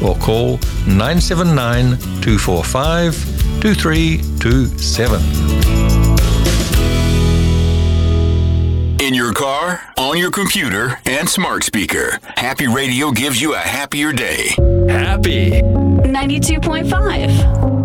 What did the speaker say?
or call 979 245 2327. In your car, on your computer, and smart speaker, Happy Radio gives you a happier day. Happy 92.5.